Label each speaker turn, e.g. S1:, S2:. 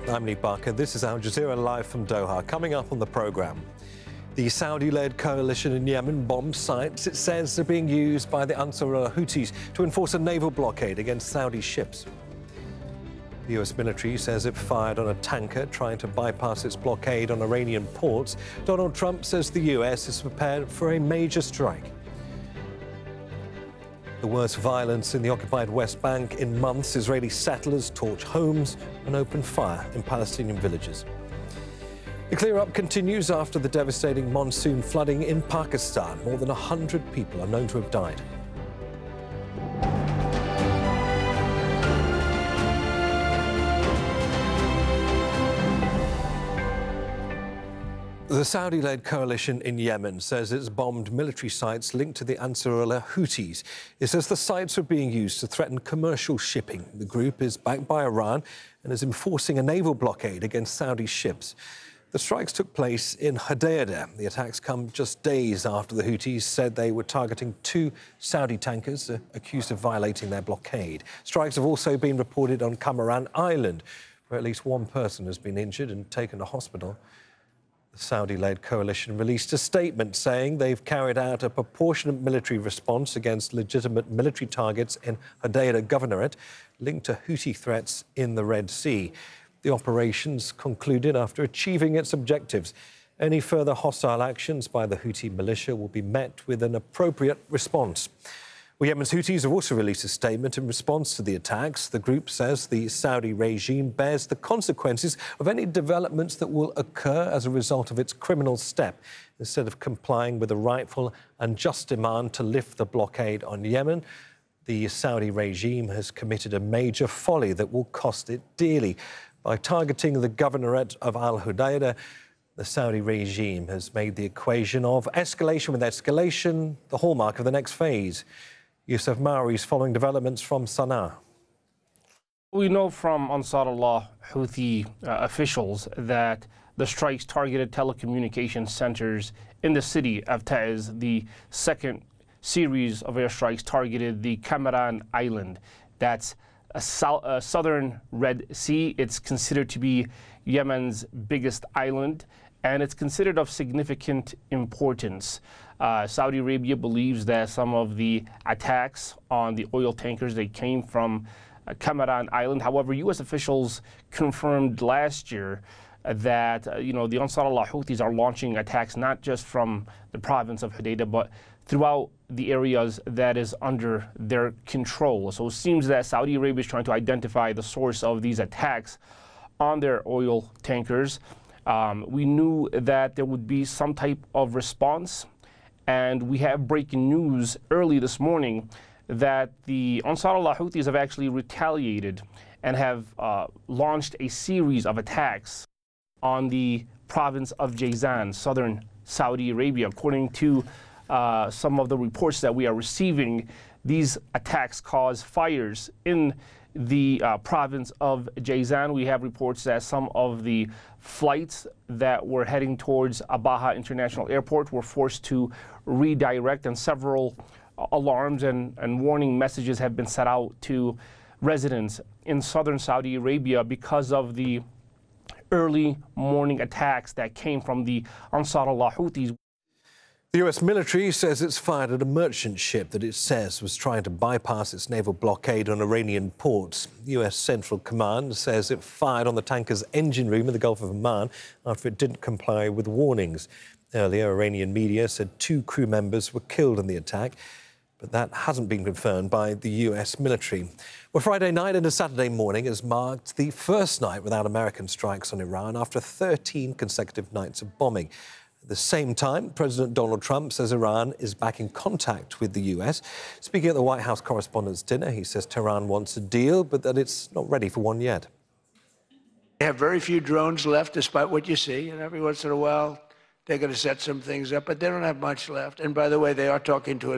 S1: I'm Lee Barker. This is Al Jazeera live from Doha. Coming up on the programme, the Saudi-led coalition in Yemen bombed sites it says are being used by the Ansarullah Houthis to enforce a naval blockade against Saudi ships. The US military says it fired on a tanker trying to bypass its blockade on Iranian ports. Donald Trump says the US is prepared for a major strike. The worst violence in the occupied West Bank in months. Israeli settlers torch homes and open fire in Palestinian villages. The clear-up continues after the devastating monsoon flooding in Pakistan. More than 100 people are known to have died. The Saudi-led coalition in Yemen says it's bombed military sites linked to the Ansarullah Houthis. It says the sites are being used to threaten commercial shipping. The group is backed by Iran and is enforcing a naval blockade against Saudi ships. The strikes took place in Hodeidah. The attacks come just days after the Houthis said they were targeting 2 Saudi tankers accused of violating their blockade. Strikes have also been reported on Kamaran Island, where at least 1 person has been injured and taken to hospital. The Saudi-led coalition released a statement saying they've carried out a proportionate military response against legitimate military targets in Hodeidah Governorate linked to Houthi threats in the Red Sea. The operations concluded after achieving its objectives. Any further hostile actions by the Houthi militia will be met with an appropriate response. Well, Yemen's Houthis have also released a statement in response to the attacks. The group says the Saudi regime bears the consequences of any developments that will occur as a result of its criminal step. Instead of complying with a rightful and just demand to lift the blockade on Yemen, the Saudi regime has committed a major folly that will cost it dearly. By targeting the governorate of Al-Hodeidah, the Saudi regime has made the equation of escalation with escalation the hallmark of the next phase. Youssef Mauri is following developments from Sana'a.
S2: We know from Ansarullah Houthi officials that the strikes targeted telecommunications centers in the city of Taiz. The second series of airstrikes targeted the Kamaran Island. That's a southern Red Sea. It's considered to be Yemen's biggest island, and it's considered of significant importance. Saudi Arabia believes that some of the attacks on the oil tankers, they came from Kamaran Island. However, U.S. officials confirmed last year that, the Ansarullah Houthis are launching attacks not just from the province of Hodeidah, but throughout the areas that is under their control. So it seems that Saudi Arabia is trying to identify the source of these attacks on their oil tankers. We knew that there would be some type of response, and we have breaking news early this morning that the Ansarullah Houthis have actually retaliated and have launched a series of attacks on the province of Jazan, southern Saudi Arabia. According to some of the reports that we are receiving, these attacks cause fires in the province of Jazan. We have reports that some of the flights that were heading towards Abaha International Airport were forced to redirect, and several alarms and warning messages have been set out to residents in southern Saudi Arabia because of the early morning attacks that came from the Ansarullah Houthis.
S1: The US military says it's fired at a merchant ship that it says was trying to bypass its naval blockade on Iranian ports. US Central Command says it fired on the tanker's engine room in the Gulf of Oman after it didn't comply with warnings. Earlier, Iranian media said 2 crew members were killed in the attack, but that hasn't been confirmed by the US military. Well, Friday night into Saturday morning has marked the first night without American strikes on Iran after 13 consecutive nights of bombing. At the same time, President Donald Trump says Iran is back in contact with the US. Speaking at the White House Correspondents' Dinner, he says Tehran wants a deal, but that it's not ready for one yet.
S3: They have very few drones left, despite what you see, and every once in a while they're going to set some things up, but they don't have much left. And by the way, they are talking to